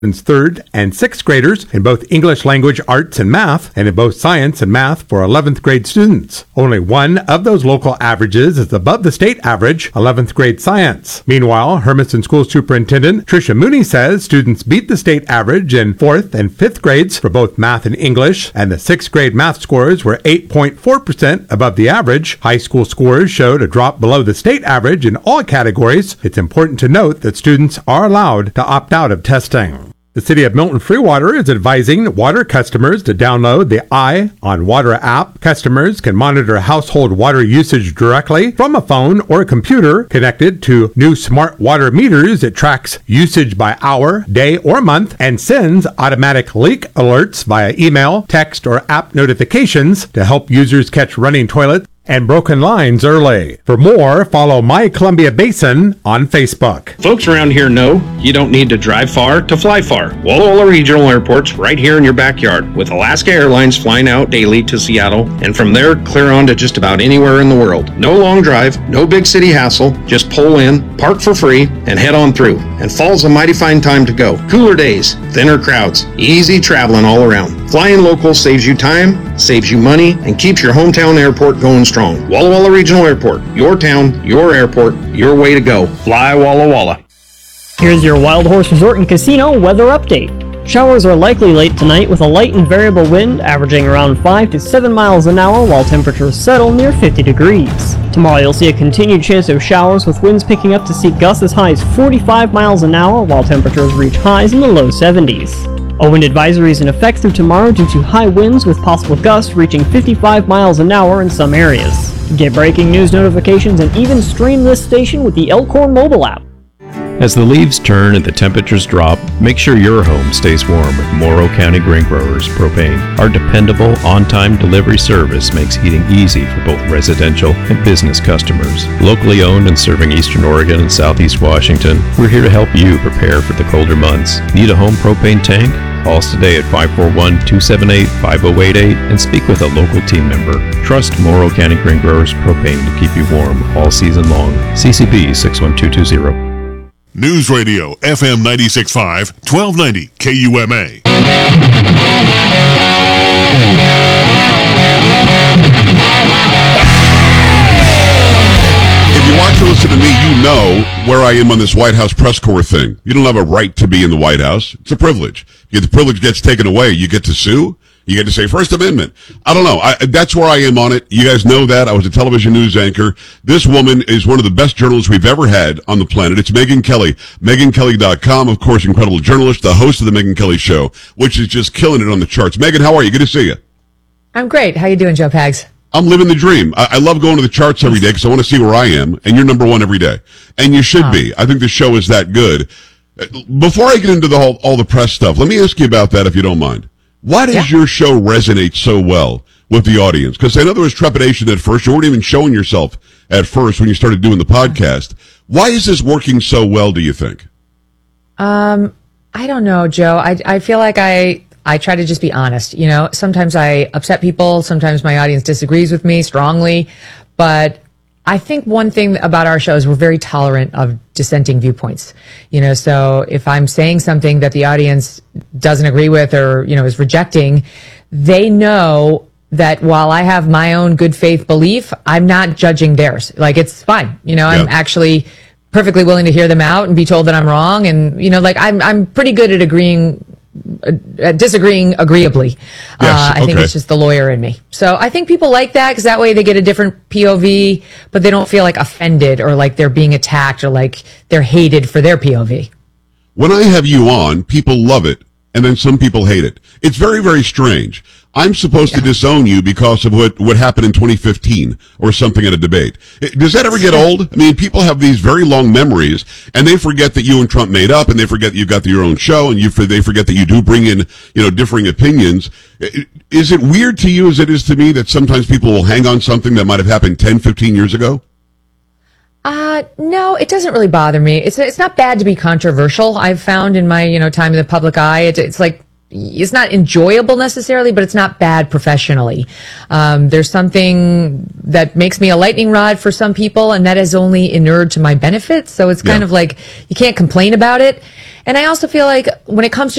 third and sixth graders in both English language arts and math, and in both science and math for 11th grade students. Only one of those local averages is above the state average, 11th grade science. Meanwhile, Hermiston School Superintendent Tricia Mooney says students beat the state average in 4th and 5th grades for both math and English, and the 6th grade math scores were 8.4% above the average. High school scores showed a drop below the state average in all categories. It's important to note that students are allowed to opt out of testing. The City of Milton Freewater is advising water customers to download the Eye on Water app. Customers can monitor household water usage directly from a phone or a computer connected to new smart water meters. It tracks usage by hour, day, or month and sends automatic leak alerts via email, text, or app notifications to help users catch running toilets and broken lines early. For more, follow My Columbia Basin on Facebook. Folks around here know you don't need to drive far to fly far. Walla Walla Regional Airport's right here in your backyard, with Alaska Airlines flying out daily to Seattle, and from there clear on to just about anywhere in the world. No long drive, no big city hassle, just pull in, park for free, and head on through. And fall's a mighty fine time to go. Cooler days, thinner crowds, easy traveling all around. Flying local saves you time, saves you money, and keeps your hometown airport going strong. Walla Walla Regional Airport, your town, your airport, your way to go. Fly Walla Walla. Here's your Wild Horse Resort and Casino weather update. Showers are likely late tonight with a light and variable wind averaging around 5 to 7 miles an hour while temperatures settle near 50 degrees. Tomorrow you'll see a continued chance of showers with winds picking up to see gusts as high as 45 miles an hour while temperatures reach highs in the low 70s. A wind advisory is in effect through tomorrow due to high winds with possible gusts reaching 55 miles an hour in some areas. Get breaking news notifications and even stream this station with the Elkhorn mobile app. As the leaves turn and the temperatures drop, make sure your home stays warm with Morrow County Grain Growers Propane. Our dependable, on-time delivery service makes heating easy for both residential and business customers. Locally owned and serving Eastern Oregon and Southeast Washington, we're here to help you prepare for the colder months. Need a home propane tank? Call us today at 541-278-5088 and speak with a local team member. Trust Morrow County Grain Growers Propane to keep you warm all season long. CCB 61220. News Radio, FM 96.5, 1290 KUMA. If you watch or listen to me, you know where I am on this White House press corps thing. You don't have a right to be in the White House. It's a privilege. If the privilege gets taken away, you get to sue. You get to say First Amendment. I don't know. That's where I am on it. You guys know that. I was a television news anchor. This woman is one of the best journalists we've ever had on the planet. It's Megyn Kelly. MegynKelly.com, of course, incredible journalist, the host of the Megyn Kelly Show, which is just killing it on the charts. Megyn, how are you? Good to see you. I'm great. How you doing, Joe Pags? I'm living the dream. I love going to the charts every day because I want to see where I am, and you're number one every day. And you should be. I think the show is that good. Before I get into all the press stuff, let me ask you about that if you don't mind. Why does your show resonate so well with the audience? Because I know there was trepidation at first. You weren't even showing yourself at first when you started doing the podcast. Why is this working so well, do you think? I don't know, Joe. I feel like I try to just be honest. You know, sometimes I upset people. Sometimes my audience disagrees with me strongly. But I think one thing about our show is we're very tolerant of dissenting viewpoints. You know, so if I'm saying something that the audience doesn't agree with or, you know, is rejecting, they know that while I have my own good faith belief, I'm not judging theirs. Like, it's fine. You know, I'm actually perfectly willing to hear them out and be told that I'm wrong. And, you know, like I'm pretty good at disagreeing agreeably. I think it's just the lawyer in me. So I think people like that because that way they get a different POV, but they don't feel like offended or like they're being attacked or like they're hated for their POV. When I have you on, people love it, and then some people hate it. It's very, very strange. I'm supposed to disown you because of what happened in 2015 or something at a debate. Does that ever get old? I mean, people have these very long memories, and they forget that you and Trump made up, and they forget that you've got your own show, and they forget that you do bring in, you know, differing opinions. Is it weird to you as it is to me that sometimes people will hang on something that might have happened 10, 15 years ago? No, it doesn't really bother me. It's not bad to be controversial. I've found in my, you know, time in the public eye, it's like, it's not enjoyable necessarily, but it's not bad professionally. There's something that makes me a lightning rod for some people, and that is only inured to my benefit. So it's kind of like you can't complain about it. And I also feel like when it comes to